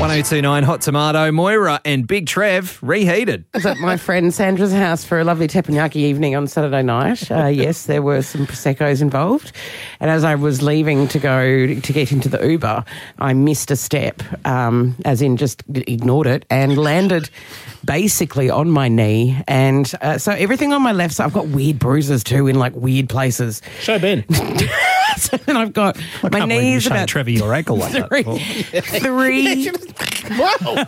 1029 Hot Tomato, Moira and Big Trev reheated. I was at my friend Sandra's house for a lovely teppanyaki evening on Saturday night. Yes, there were some Prosecco's involved. And as I was leaving to go to get into the Uber, I missed a step, as in just ignored it, and landed basically on my knee. And so everything on my left side, I've got weird bruises too in like weird places. Show Ben. So then I've got my knees about Trevor your ankle like that. three. Wow.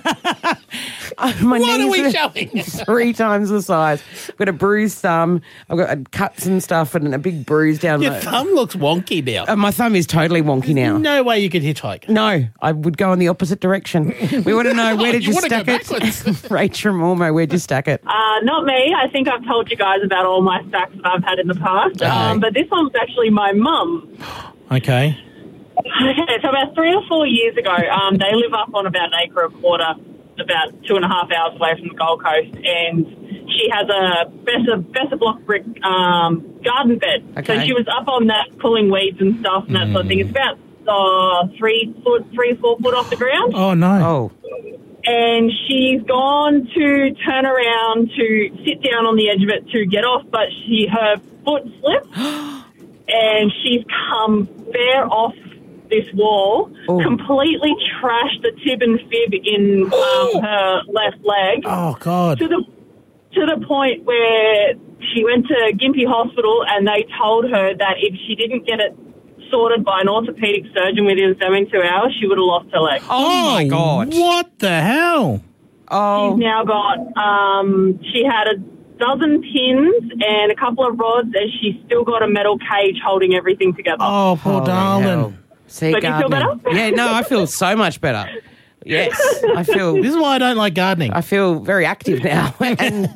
My What are knees we showing? 3 times the size. I've got a bruised thumb. I've got cuts and stuff and a big bruise down Your the... thumb looks wonky now. My thumb is totally wonky now. No way you could hitchhike. No, I would go in the opposite direction. We want to know, where did you wanna go stack it? backwards. Rachel Mormo, where'd you stack it? Not me. I think I've told you guys about all my stacks that I've had in the past. But this one's actually my mum. Okay. Okay, so about 3 or 4 years ago, they live up on about 1.25 acres, about 2.5 hours away from the Gold Coast, and she has a Besser block brick garden bed. Okay. So she was up on that pulling weeds and stuff and that sort of thing. It's about 3 or 4 foot off the ground. Oh, no. Oh, And she's gone to turn around to sit down on the edge of it to get off, but her foot slipped and she's come bare off this wall, completely trashed the tib and fib in her left leg. Oh, God. To the point where she went to Gympie Hospital and they told her that if she didn't get it sorted by an orthopaedic surgeon within 72 hours, she would have lost her leg. Oh, my God. What the hell? oh, She's now got, she had a dozen pins and a couple of rods, and she's still got a metal cage holding everything together. Oh, poor holy darling. hell. See, So do you feel gardening. better? Yeah, no, I feel so much better. Yes, I feel This is why I don't like gardening. very active now. And,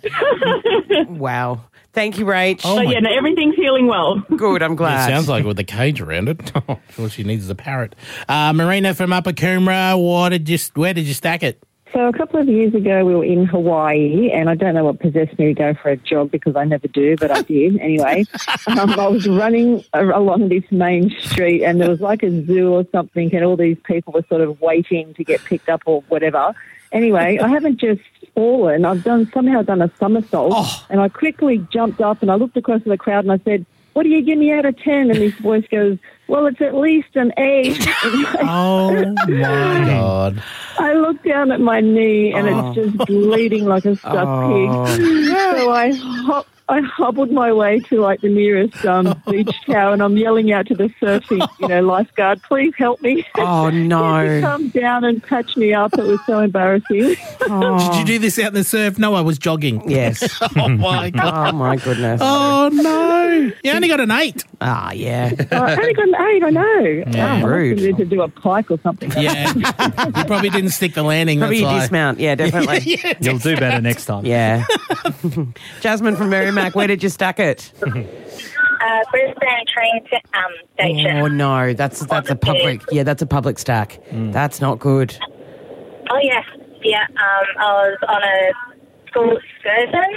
wow. Thank you, Rach. So, yeah, no, everything's healing well. Good, I'm It glad. sounds like with the cage around it. All she needs is a parrot. Marina from Upper Coomera, where did you stack it? So a couple of years ago, we were in Hawaii, and I don't know what possessed me to go for a jog because I never do, but I did anyway. I was running along this main street, and there was like a zoo or something, and all these people were sort of waiting to get picked up or whatever. Anyway, I haven't just fallen. I've somehow done a somersault, and I quickly jumped up and I looked across at the crowd and I said, "What do you give me out of 10?" And this voice goes, "Well, it's at least an 8." Oh, my God. I looked down at my knee and it's just bleeding like a stuck pig. So I hobbled my way to like the nearest beach tower, and I'm yelling out to the surfing, lifeguard, "Please help me." Oh, no. He come down and patch me up. It was so embarrassing. Did you do this out in the surf? No, I was jogging. Yes. Oh, my God. Oh, my goodness. Oh, no. You only got an 8. Ah, yeah. I only got an 8, I know. Yeah, rude. I need to do a pike or something. Yeah. You probably didn't stick the landing. Probably that's you why. dismount. Yeah, definitely. You'll do better next time. Yeah. Jasmine from Merrimack, where did you stack it? Brisbane train station. Oh, no. That's a public. Yeah, that's a public stack. That's not good. Oh, yeah. Yeah, I was on a school excursion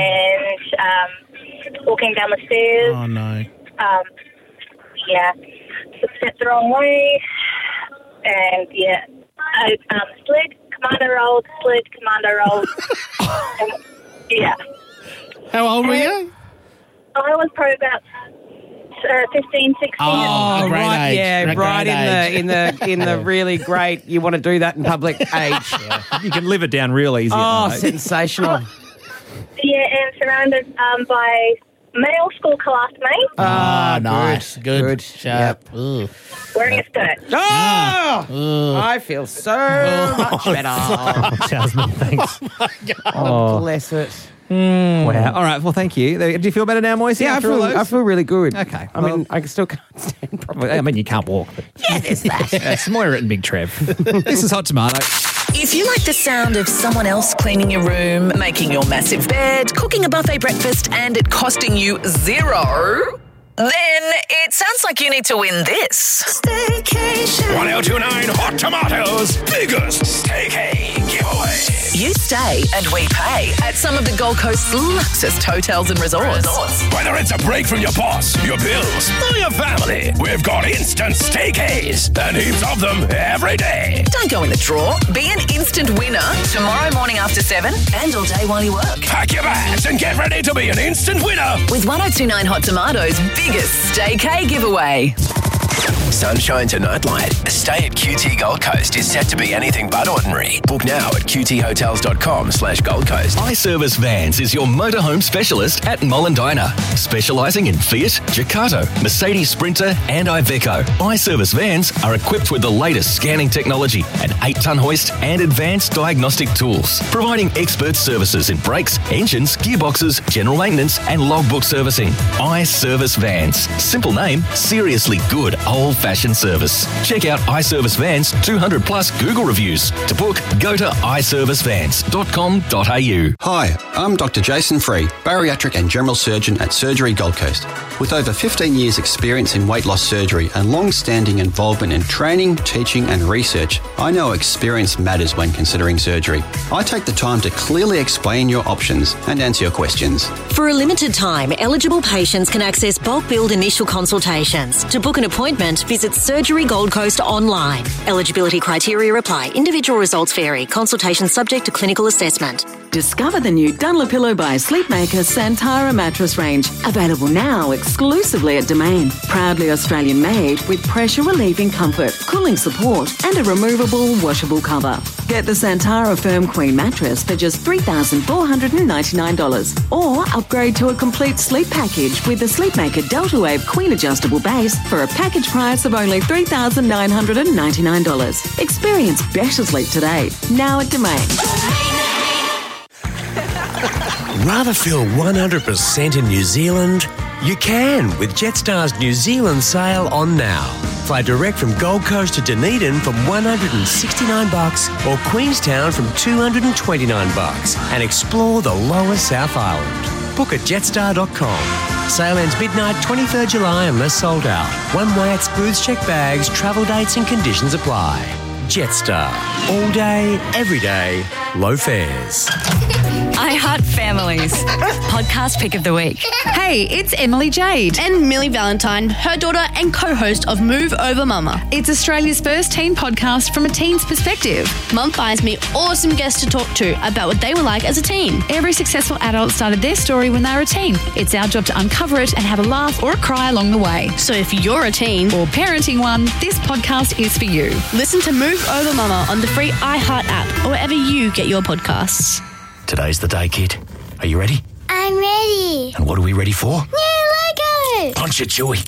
and walking down the stairs. Oh, no. Yeah, stepped the wrong way. And, yeah, I slid, commando rolled. Yeah. How old were you? I was probably about 15, 16. Oh, great right, age. yeah, Great right age. in the really great. You want to do that in public age? You can live it down real easy. Oh, mate. sensational! Yeah, and surrounded by male school classmates Ah, nice. Good. Sharp. Yep. Ooh. wearing a skirt. Oh, I feel so much better. Jasmine, thanks. Oh, bless it. Wow. All right. Well, thank you. Do you feel better now, Moisey? Yeah, after all those? I feel really good. Okay, I mean, I still can't stand properly. I mean, you can't walk. But Yeah, there's that. it's Moira and Big Trev. This is Hot Tomato. If you like the sound of someone else cleaning your room, making your massive bed, cooking a buffet breakfast, and it costing you $0, then it sounds like you need to win this. Staycation. 1029 Hot Tomatoes' biggest staycay giveaway. You stay and we pay at some of the Gold Coast's luxury hotels and resorts. Whether it's a break from your boss, your bills, or your family, we've got instant staycays and heaps of them every day. Can't go in the draw. Be an instant winner tomorrow morning after 7 and all day while you work. Pack your bags and get ready to be an instant winner. With 1029 Hot Tomatoes' biggest staycay giveaway. Sunshine to nightlight. A stay at QT Gold Coast is set to be anything but ordinary. Book now at qthotels.com/Gold Coast. iService Vans is your motorhome specialist at Mollendina, specialising in Fiat, Ducato, Mercedes Sprinter and Iveco. iService Vans are equipped with the latest scanning technology, an 8-tonne hoist and advanced diagnostic tools, providing expert services in brakes, engines, gearboxes, general maintenance and logbook servicing. iService Vans. Simple name, seriously good old-fashioned service. Check out iService Vans 200 plus Google reviews. To book, go to iservicevans.com.au. Hi, I'm Dr. Jason Free, bariatric and general surgeon at Surgery Gold Coast. With over 15 years experience in weight loss surgery and long-standing involvement in training, teaching and research, I know experience matters when considering surgery. I take the time to clearly explain your options and answer your questions. For a limited time, eligible patients can access bulk billed initial consultations. To book an appointment, visit Surgery Gold Coast online. Eligibility criteria apply. Individual results vary. Consultation subject to clinical assessment. Discover the new Dunlopillo by Sleepmaker Santara mattress range. Available now exclusively at Domain. Proudly Australian made with pressure relieving comfort, cooling support and a removable washable cover. Get the Santara Firm Queen mattress for just $3,499 or upgrade to a complete sleep package with the Sleepmaker Delta Wave Queen adjustable base for a package price of only $3,999. Experience better sleep today. Now at Domain. Rather feel 100% in New Zealand? You can with Jetstar's New Zealand sale on now. Fly direct from Gold Coast to Dunedin from $169 or Queenstown from $229 and explore the lower South Island. Book at jetstar.com. Sale ends midnight 23rd July unless sold out. One way excludes check bags, travel dates and conditions apply. Jetstar. All day, every day, low fares. I Heart Families. Podcast pick of the week. Hey, it's Emily Jade. And Millie Valentine, her daughter and co-host of Move Over Mama. It's Australia's first teen podcast from a teen's perspective. Mum finds me awesome guests to talk to about what they were like as a teen. Every successful adult started their story when they were a teen. It's our job to uncover it and have a laugh or a cry along the way. So if you're a teen or parenting one, this podcast is for you. Listen to Move Over Mama on the free iHeart app or wherever you get your podcasts. Today's the day, kid. Are you ready? I'm ready. And what are we ready for? New Lego! Punch it, Chewie.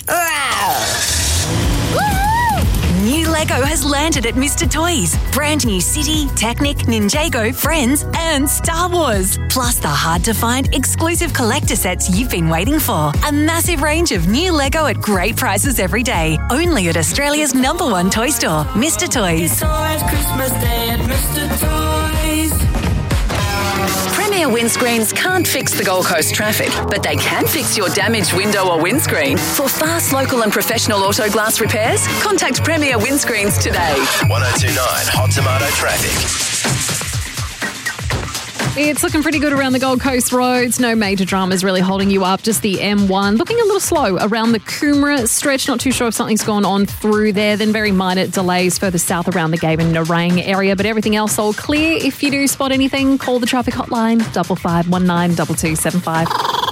New Lego has landed at Mr. Toys. Brand new City, Technic, Ninjago, Friends and Star Wars. Plus the hard-to-find exclusive collector sets you've been waiting for. A massive range of new Lego at great prices every day. Only at Australia's #1 toy store, Mr. Toys. It's always Christmas Day at Mr. Toys. Premier Windscreens can't fix the Gold Coast traffic, but they can fix your damaged window or windscreen. For fast, local and professional auto glass repairs, contact Premier Windscreens today. 1029 Hot Tomato Traffic. It's looking pretty good around the Gold Coast roads. No major dramas really holding you up. Just the M1 looking a little slow around the Coomera stretch. Not too sure if something's gone on through there. Then very minor delays further south around the Gave and Nerang area. But everything else all clear. If you do spot anything, call the traffic hotline 5519 2275.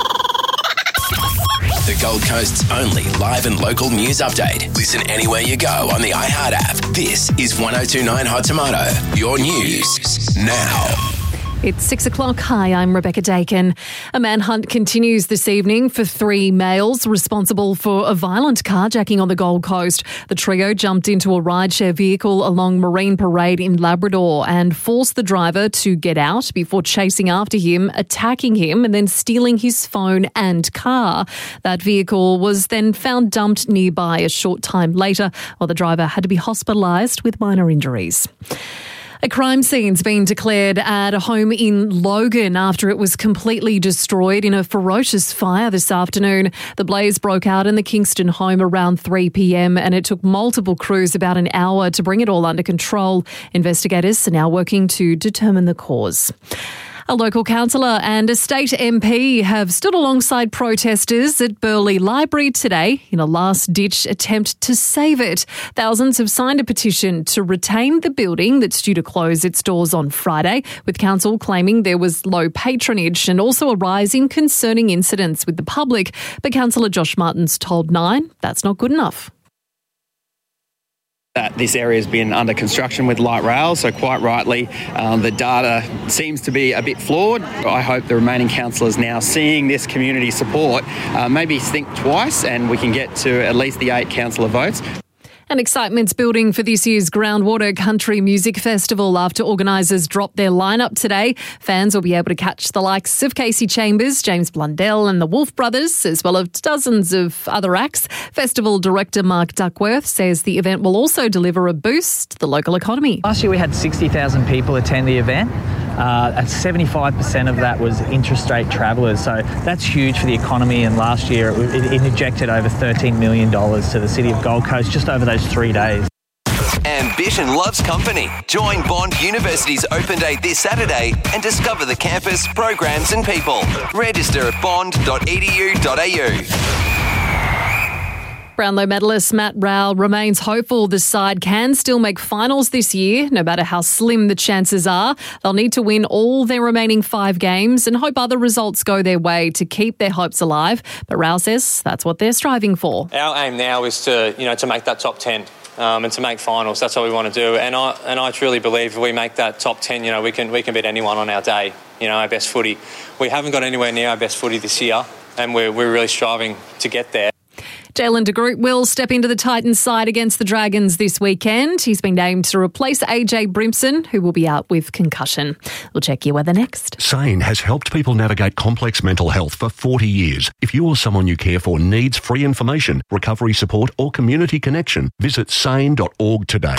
The Gold Coast's only live and local news update. Listen anywhere you go on the iHeart app. This is 1029 Hot Tomato. Your news now. It's 6 o'clock. Hi, I'm Rebecca Dakin. A manhunt continues this evening for 3 males responsible for a violent carjacking on the Gold Coast. The trio jumped into a rideshare vehicle along Marine Parade in Labrador and forced the driver to get out before chasing after him, attacking him and then stealing his phone and car. That vehicle was then found dumped nearby a short time later, while the driver had to be hospitalised with minor injuries. A crime scene's been declared at a home in Logan after it was completely destroyed in a ferocious fire this afternoon. The blaze broke out in the Kingston home around 3 p.m. and it took multiple crews about an hour to bring it all under control. Investigators are now working to determine the cause. A local councillor and a state MP have stood alongside protesters at Burleigh Library today in a last-ditch attempt to save it. Thousands have signed a petition to retain the building that's due to close its doors on Friday, with council claiming there was low patronage and also a rise in concerning incidents with the public. But Councillor Josh Martin's told Nine that's not good enough. That this area has been under construction with light rail, so quite rightly the data seems to be a bit flawed. I hope the remaining councillors now seeing this community support maybe think twice and we can get to at least the 8 councillor votes. And excitement's building for this year's Groundwater Country Music Festival after organisers dropped their lineup today. Fans will be able to catch the likes of Casey Chambers, James Blundell and the Wolf Brothers, as well as dozens of other acts. Festival director Mark Duckworth says the event will also deliver a boost to the local economy. Last year we had 60,000 people attend the event. And 75% of that was interstate travellers, so that's huge for the economy. And last year it injected over $13 million to the city of Gold Coast just over those 3 days. Ambition loves company. Join Bond University's open day this Saturday and discover the campus, programs and people. Register at bond.edu.au. Brownlow medalist Matt Rowell remains hopeful the side can still make finals this year, no matter how slim the chances are. They'll need to win all their remaining 5 games and hope other results go their way to keep their hopes alive. But Rowell says that's what they're striving for. Our aim now is to make that top 10 and to make finals. That's what we want to do. And I truly believe if we make that top 10, we can beat anyone on our day. Our best footy. We haven't got anywhere near our best footy this year, and we're really striving to get there. Jalen de Groot will step into the Titans side against the Dragons this weekend. He's been named to replace AJ Brimson, who will be out with concussion. We'll check your weather next. SANE has helped people navigate complex mental health for 40 years. If you or someone you care for needs free information, recovery support or community connection, visit sane.org today.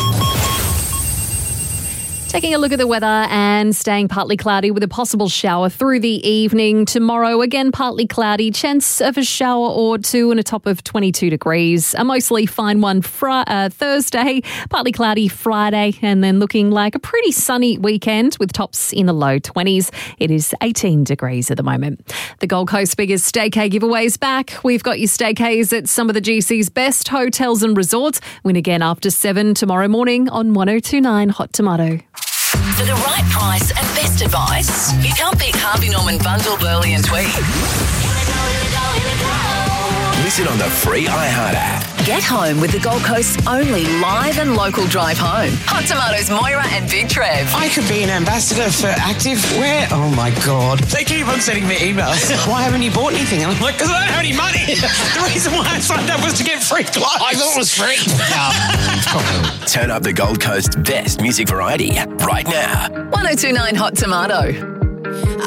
Taking a look at the weather and staying partly cloudy with a possible shower through the evening. Tomorrow, again, partly cloudy, chance of a shower or two and a top of 22 degrees. A mostly fine one Thursday, partly cloudy Friday, and then looking like a pretty sunny weekend with tops in the low 20s. It is 18 degrees at the moment. The Gold Coast biggest staycay giveaways back. We've got your staycays at some of the GC's best hotels and resorts. Win again after 7 tomorrow morning on 102.9 Hot Tomato. For the right price and best advice, you can't beat Harvey Norman Bundle, Burleigh and Tweed. Listen on the free iHeart app. Get home with the Gold Coast's only live and local drive home. Hot Tomatoes, Moira and Big Trev. I could be an ambassador for Active Wear. Oh my God. They keep on sending me emails. Why haven't you bought anything? And I'm like, because I don't have any money. The reason why I signed up was to get free clothes. I thought it was free. Turn up the Gold Coast's best music variety right now. 102.9 Hot Tomato.